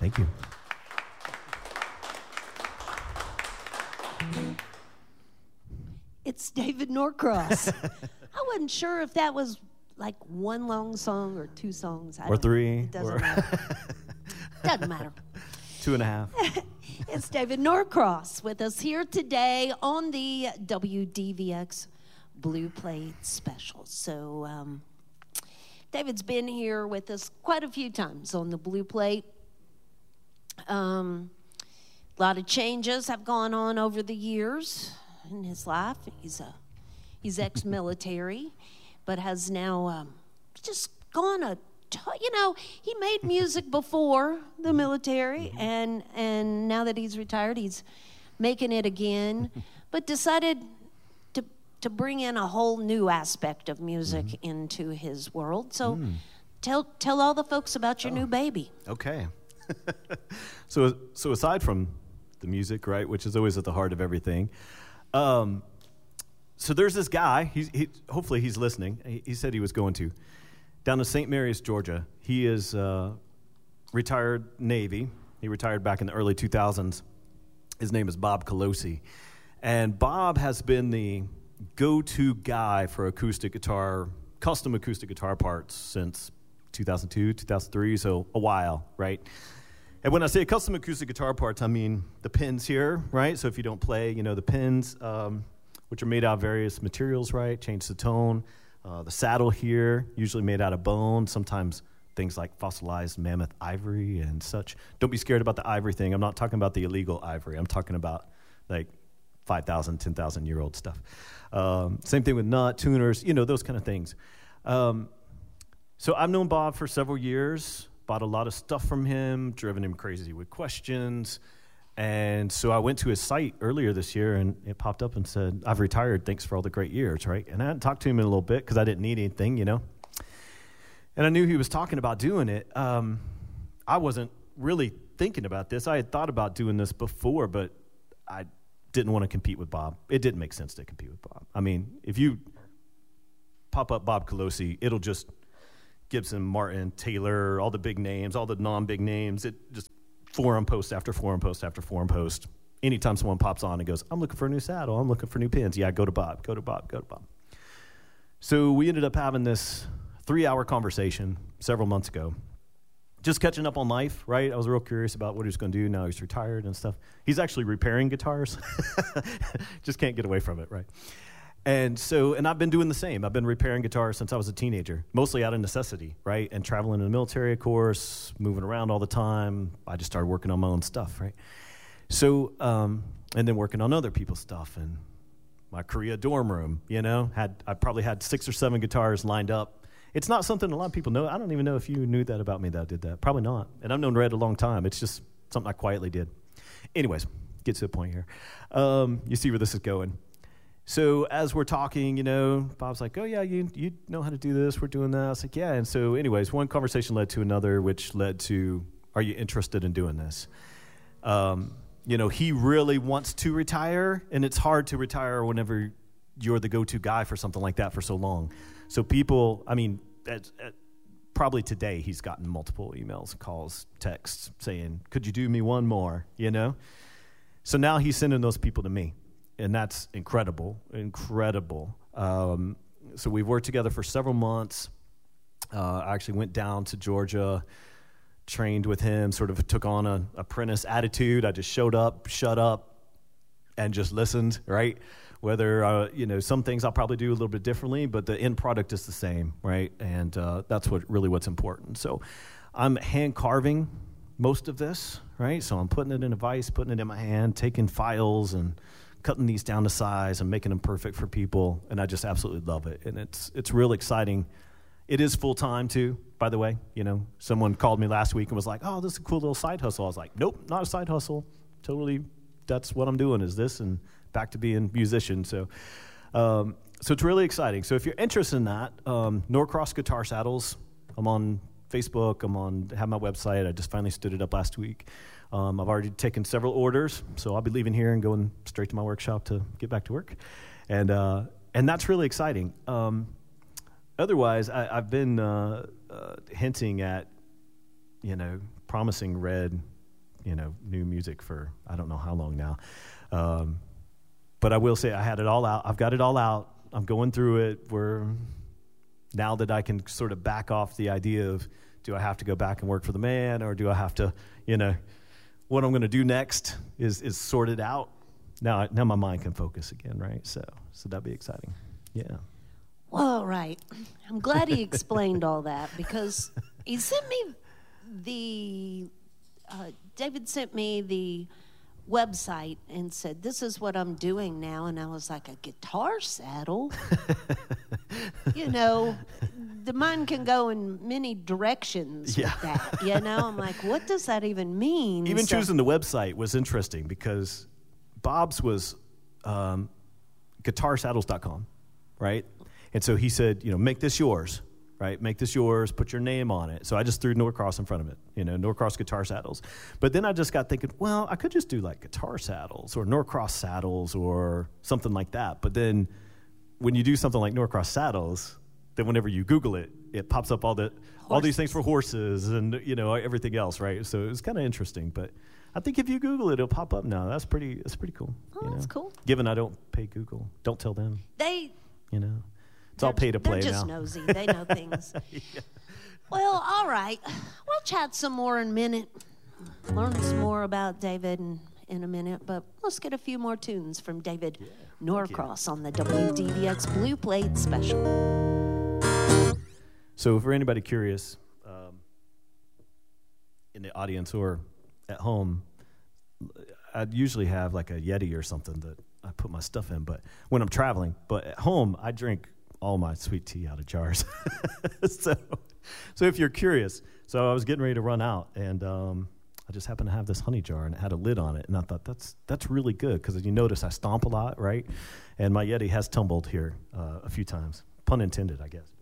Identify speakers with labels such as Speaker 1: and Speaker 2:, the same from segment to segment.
Speaker 1: Thank you.
Speaker 2: It's David Norcross. I wasn't sure if that was like one long song or two songs.
Speaker 1: Or three.
Speaker 2: It doesn't matter. Doesn't matter.
Speaker 1: 2.5.
Speaker 2: It's David Norcross with us here today on the WDVX Blue Plate Special. So David's been here with us quite a few times on the Blue Plate. A lot of changes have gone on over the years in his life. He's ex-military, but has now just gone he made music before the military, and now that he's retired, he's making it again, but decided to bring in a whole new aspect of music into his world. So tell all the folks about your new baby.
Speaker 1: Okay. So aside from the music, right, which is always at the heart of everything, so there's this guy, he hopefully he's listening. He said he was going to. Down in St. Mary's, Georgia. He is retired Navy. He retired back in the early 2000s. His name is Bob Colosi. And Bob has been the go-to guy for custom acoustic guitar parts since 2002, 2003, so a while, right? And when I say custom acoustic guitar parts, I mean the pins here, right? So if you don't play, the pins, which are made out of various materials, right? Change the tone. The saddle here, usually made out of bone, sometimes things like fossilized mammoth ivory and such. Don't be scared about the ivory thing. I'm not talking about the illegal ivory. I'm talking about like 5,000, 10,000-year-old stuff. Same thing with nut, tuners, those kind of things. So I've known Bob for several years, bought a lot of stuff from him, driven him crazy with questions. And so I went to his site earlier this year, and it popped up and said, "I've retired. Thanks for all the great years," right? And I hadn't talked to him in a little bit because I didn't need anything, And I knew he was talking about doing it. I wasn't really thinking about this. I had thought about doing this before, but I didn't want to compete with Bob. It didn't make sense to compete with Bob. I mean, if you pop up Bob Colosi, it'll just Gibson, Martin, Taylor, all the big names, all the non-big names. It just forum post after forum post after forum post. Anytime someone pops on and goes, "I'm looking for a new saddle, I'm looking for new pins," yeah, go to Bob, go to Bob, go to Bob. So we ended up having this 3-hour conversation several months ago, just catching up on life, right? I was real curious about what he was going to do. Now he's retired and stuff. He's actually repairing guitars. Just can't get away from it, right? And I've been doing the same. I've been repairing guitars since I was a teenager, mostly out of necessity, right? And traveling in the military, of course, moving around all the time. I just started working on my own stuff, right? So, and then working on other people's stuff. And my Korea dorm room, I probably had 6 or 7 guitars lined up. It's not something a lot of people know. I don't even know if you knew that about me that I did that. Probably not. And I've known Red a long time. It's just something I quietly did. Anyways, get to the point here. You see where this is going. So as we're talking, Bob's like, "Oh, yeah, you know how to do this. We're doing that." I was like, "Yeah." And so anyways, one conversation led to another, which led to, "Are you interested in doing this?" He really wants to retire, and it's hard to retire whenever you're the go-to guy for something like that for so long. So people, probably today he's gotten multiple emails, calls, texts saying, "Could you do me one more?" So now he's sending those people to me. And that's incredible. So we've worked together for several months. I actually went down to Georgia, trained with him, sort of took on an apprentice attitude. I just showed up, shut up, and just listened, right? Whether, some things I'll probably do a little bit differently, but the end product is the same, right? And that's what's important. So I'm hand carving most of this, right? So I'm putting it in a vise, putting it in my hand, taking files and cutting these down to size and making them perfect for people, and I just absolutely love it. And it's real exciting. It is full-time, too, by the way. Someone called me last week and was like, "Oh, this is a cool little side hustle." I was like, "Nope, not a side hustle. Totally, that's what I'm doing is this, and back to being a musician." So it's really exciting. So if you're interested in that, Norcross Guitar Saddles, I'm on Facebook, have my website. I just finally stood it up last week. I've already taken several orders, so I'll be leaving here and going straight to my workshop to get back to work, and that's really exciting. Otherwise, I've been hinting at, promising Red new music for I don't know how long now. But I will say I had it all out. I've got it all out. I'm going through it. Now that I can sort of back off the idea of, do I have to go back and work for the man, or do I have to, what I'm going to do next is sorted out. Now my mind can focus again, right? So that'd be exciting. Yeah.
Speaker 2: Well, all right. I'm glad he explained all that, because he sent me David sent me the website and said, this is what I'm doing now. And I was like, a guitar saddle? The mind can go in many directions with that. I'm like, what does that even mean?
Speaker 1: Even choosing the website was interesting, because Bob's was guitarsaddles.com, right? And so he said, make this yours, right? Make this yours, put your name on it. So I just threw Norcross in front of it, Norcross Guitar Saddles. But then I just got thinking, well, I could just do like Guitar Saddles or Norcross Saddles or something like that. But then when you do something like Norcross Saddles, then whenever you Google it, it pops up all these things for horses and, everything else, right? So it was kind of interesting. But I think if you Google it, it'll pop up now. That's pretty cool.
Speaker 2: Oh, that's cool.
Speaker 1: Given I don't pay Google. Don't tell them. It's all pay to play now.
Speaker 2: They're just nosy. They know things. Yeah. Well, all right. We'll chat some more in a minute. Learn some more about David in a minute. But let's get a few more tunes from David Norcross on the WDVX Blue Plate Special.
Speaker 1: So for anybody curious, in the audience or at home, I'd usually have like a Yeti or something that I put my stuff in. But when I'm traveling, but at home, I drink all my sweet tea out of jars. So if you're curious, so I was getting ready to run out, and I just happened to have this honey jar, and it had a lid on it, and I thought that's really good, because you notice I stomp a lot, right? And my Yeti has tumbled here a few times, pun intended, I guess.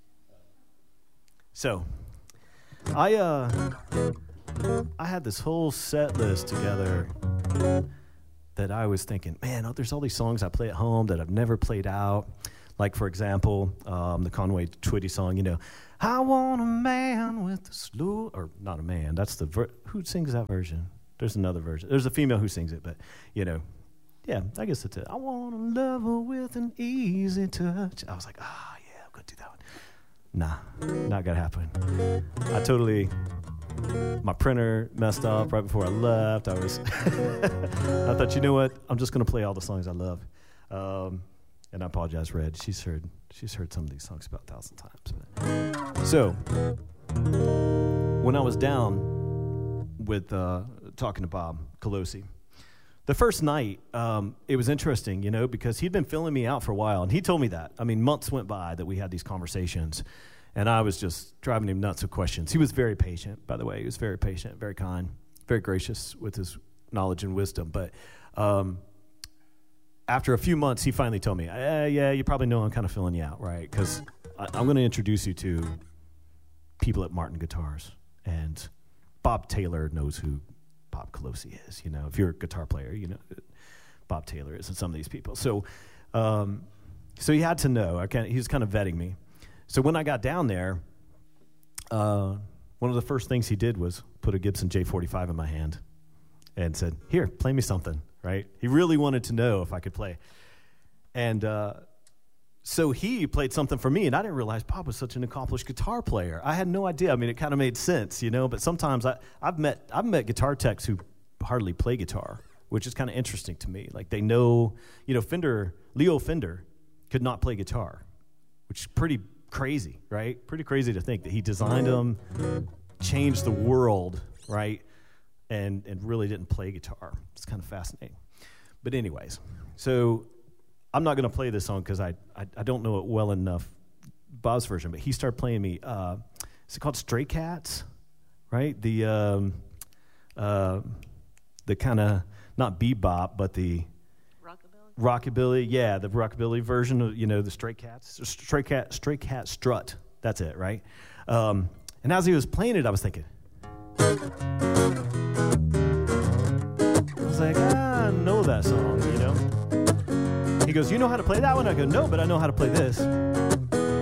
Speaker 1: So I had this whole set list together that I was thinking, man, there's all these songs I play at home that I've never played out. Like, for example, the Conway Twitty song, I want a man with a slow, or not a man, that's who sings that version? There's another version. There's a female who sings it, but, yeah, I guess it's it. I want a lover with an easy touch. I was like, yeah, I'm going to do that one. Nah, not going to happen. My printer messed up right before I left. I thought, you know what? I'm just going to play all the songs I love. And I apologize, Red. She's heard some of these songs about 1,000 times. So when I was down with talking to Bob Colosi, the first night, it was interesting, because he'd been filling me out for a while, and he told me that. I mean, months went by that we had these conversations, and I was just driving him nuts with questions. He was very patient, by the way. He was very patient, very kind, very gracious with his knowledge and wisdom. But after a few months, he finally told me, yeah, you probably know I'm kind of filling you out, right? Because I'm going to introduce you to people at Martin Guitars. And Bob Taylor knows who Bob Colosi is. If you're a guitar player, you know who Bob Taylor is and some of these people. So he had to know. He was kind of vetting me. So when I got down there, one of the first things he did was put a Gibson J45 in my hand and said, here, play me something. Right? He really wanted to know if I could play. And so he played something for me, and I didn't realize Bob was such an accomplished guitar player. I had no idea. I mean, it kind of made sense, but sometimes I've met guitar techs who hardly play guitar, which is kind of interesting to me. Like, they know, Leo Fender could not play guitar, which is pretty crazy, right? Pretty crazy to think that he designed them, changed the world, right? And really didn't play guitar. It's kind of fascinating. But anyways, so I'm not going to play this song because I don't know it well enough, Bob's version, but he started playing me, is it called Stray Cats? Right? The kind of, not bebop, but the rockabilly, yeah, the rockabilly version of, the Stray Cats. Stray Cat Strut. That's it, right? And as he was playing it, I was thinking, I was like, I know that song, He goes, you know how to play that one? I go, no, but I know how to play this.